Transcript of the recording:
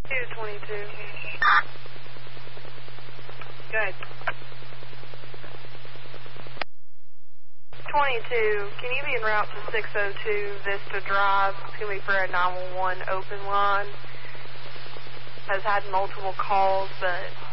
222. Good. 22, can you be en route to 602 Vista Drive? It's going to be for a 911 open line. Has had multiple calls, but